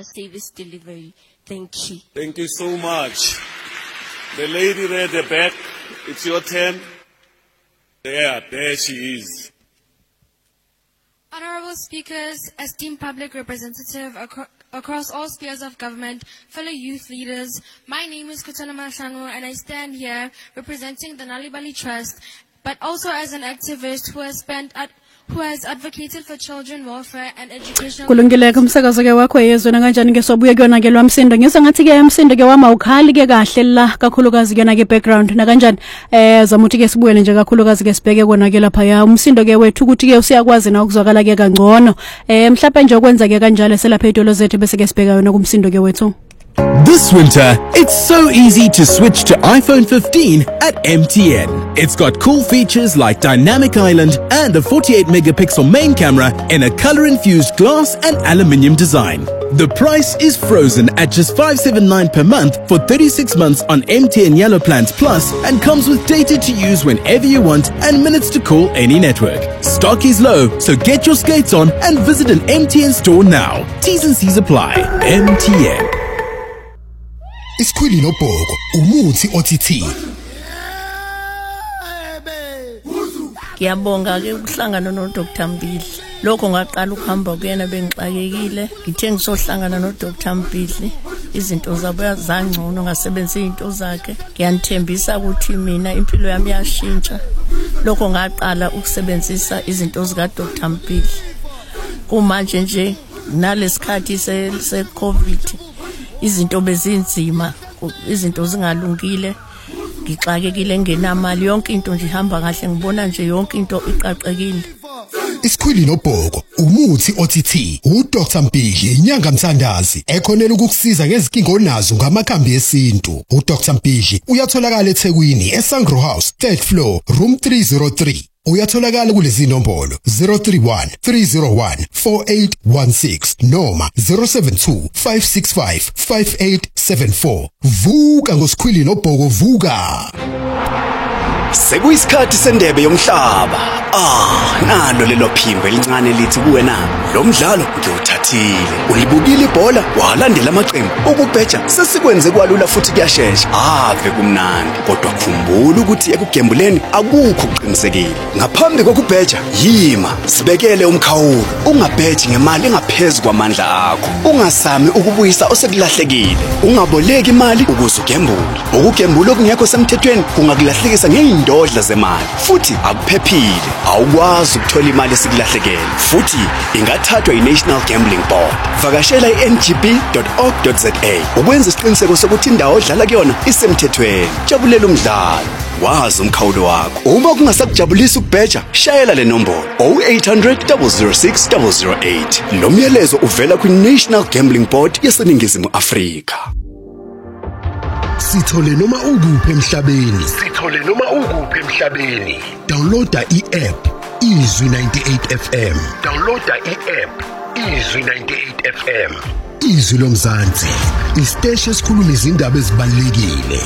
service delivery. Thank you. Thank you so much. The lady there at the back, it's your turn. There she is. Honorable speakers, esteemed public representative across all spheres of government, fellow youth leaders, my name is Kutana Mashango and I stand here representing the Nalibali Trust, but also as an activist who has advocated for children welfare and educational. Kulungileke umsakazo ke wakho yezwe kanjani ke sobuye kuyona ke lwamsindo ngisangathi ke umsindo ke wama ukhali ke kahle la kakhulukazi ke na ke background na kanjani zamuthi ke sibuyele nje kakhulukazi ke sibheke kona ke lapha ya umsindo ke wethu ukuthi ke usiyakwazi na ukuzwakala ke kangcono mhlawumbe nje okwenza ke kanjalo selapha edolo zethu bese ke sibheka yona kumsindo ke wethu. This winter, it's so easy to switch to iPhone 15 at MTN. It's got cool features like Dynamic Island and a 48-megapixel main camera in a color-infused glass and aluminium design. The price is frozen at just $579 per month for 36 months on MTN Yellow Plans Plus and comes with data to use whenever you want and minutes to call any network. Stock is low, so get your skates on and visit an MTN store now. T's and C's apply. MTN. Isikhwili nobhoko umuthi OTT. Ngiyabonga ke ukuhlangana no Dr Mbili. Lokho ngaqala ukuhamba kuyena bengixakekile. Ngithe ngisohlangana no Dr Mbili. Izinto zabo zangcono ngasebenzisa izinto zakhe. Ngiyanithembisa ukuthi mina impilo yami yashintsha. Lokho ngaqala ukusebenzisa izinto zika Dr Mbili. Kumanje nje nalesikhathi se COVID izinto bezinzima, izinto zingalungile, ngixakekile ngenamali, yonke into nje ihamba kahle, ngibona nje yonke into iqaqekile. Isikhwili nobhoko umuthi OTT uDr Mpili inyanga mthandazi ekhonela ukukusiza ngezinkinga onazo ngamakhambi esintu. uDr Mpili uyatholakala eThekwini eSangro House 3rd floor room 303. Uyatholakala kulezi nombolo 031 301 4816 noma 072 565 5874. Vuka ngosikhwili nobhoko vuka. Sekuyisikhathi sendebe yomhlaba. Nalo lelo phimbo elincane lithi kuwena lo mdlalo ngiwuthathile. Ulibukile ibhola walandela amaqembu. Ukubheja sesikwenze kwalula futhi kuyashesha. Ave kumnandi. Kodwa khumbula ukuthi ekugembuleni akukho ukuqinisekile. Ngaphambi kokubheja yima sibekele umkhawulo. Ungabheji ngemali engaphezulu kwamandla akho. Ungasami ukubuyisa osekulahlekile. Ungaboleki imali ukuze ugembule. Ukugembula okungekho semthethweni kungakulahlekisa ngeyindodla zemali. Futhi akuphephile. Awukwazi ukuthola imali esikulahlekele. Futhi ingathathwa iNational Gambling Board. Vakashela ingb.org.za ukwenza isiqiniseko sokuthi indawo odlala kuyona isemthethweni. Jabulela umdlalo. Wazi umkhawulo wakho. Uma kungasakujabulisa ukubheja, shayela le nombolo 0800 006 008. Lo myalezo uvela kwiNational Gambling Board yaseNingizimu Afrika. Sithole noma ukuphi emhlabeni. Downloada i-app Izwi 98 FM. Izwi lomzansi, isiteshi esikhuluma izindaba ezibalulekile.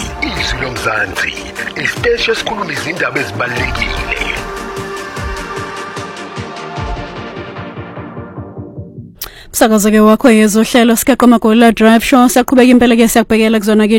Umsakazo ke wakho yezohlelo sikaQomagola Drive Show siyaqhubeka impela ke siyakubhekela kuzona ke